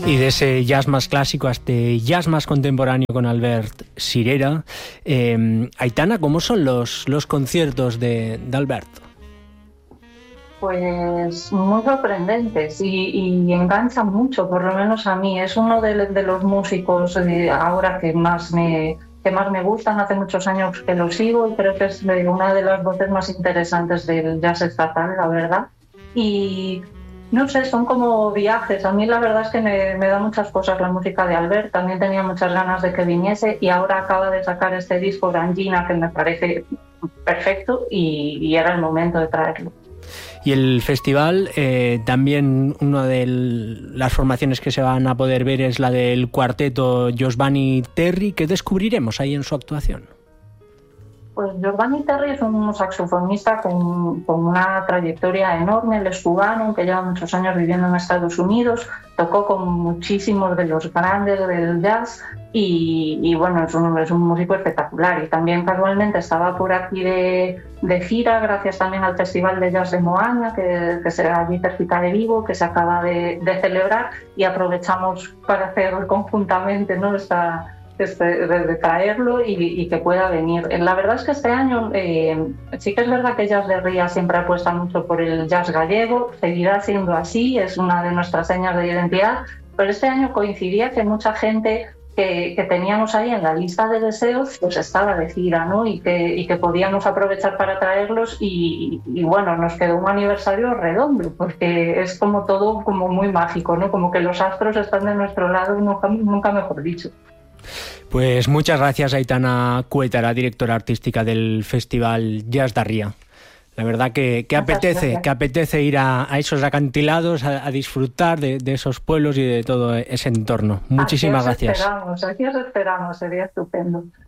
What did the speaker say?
Y de ese jazz más clásico a este jazz más contemporáneo con Albert Sirera. Aitana, ¿cómo son los conciertos de Albert? Pues muy sorprendentes y enganchan mucho, por lo menos a mí. Es uno de los músicos ahora que más me gustan. Hace muchos años que lo sigo y creo que es una de las voces más interesantes del jazz estatal, la verdad. Y no sé, son como viajes. A mí la verdad es que me da muchas cosas la música de Albert. También tenía muchas ganas de que viniese y ahora acaba de sacar este disco Grangina que me parece perfecto y era el momento de traerlo. Y el festival, también una de las formaciones que se van a poder ver es la del cuarteto Giovanni Terry. ¿Qué descubriremos ahí en su actuación? Pues Giovanni Terry es un saxofonista con una trayectoria enorme. Él es cubano, que lleva muchos años viviendo en Estados Unidos, tocó con muchísimos de los grandes del jazz y bueno, es un músico espectacular. Y también casualmente estaba por aquí de gira, gracias también al Festival de Jazz de Moaña, que será allí cerquita de Vigo, que se acaba de celebrar, y aprovechamos para hacer conjuntamente, ¿no?, de traerlo y que pueda venir. La verdad es que este año sí que es verdad que Jazz de Ría siempre apuesta mucho por el jazz gallego, seguirá siendo así, es una de nuestras señas de identidad, pero este año coincidía que mucha gente que teníamos ahí en la lista de deseos pues estaba de gira, ¿no? y que podíamos aprovechar para traerlos y bueno, nos quedó un aniversario redondo porque es como todo como muy mágico, ¿no? Como que los astros están de nuestro lado, nunca mejor dicho. Pues muchas gracias, Aitana Cuétara, directora artística del Festival Jazz de Ría. La verdad que apetece ir a esos acantilados, a disfrutar de esos pueblos y de todo ese entorno. Muchísimas gracias. Aquí os esperamos, sería estupendo.